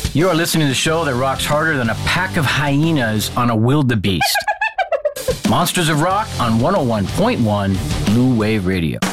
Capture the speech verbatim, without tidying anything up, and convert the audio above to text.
You are listening to the show that rocks harder than a pack of hyenas on a wildebeest. Monsters of Rock on one oh one point one Blue Wave Radio.